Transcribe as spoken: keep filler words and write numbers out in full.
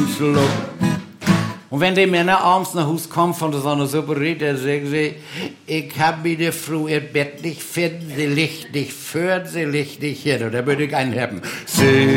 einen Schluck. Und wenn die Männer abends nach Hause kommen von so einer Suppe, dann sagen sie, ich hab mich die Frau ihr Bett nicht finden, sie liegt nicht für, sie liegt nicht hin. Und da würde ich einen haben. Sie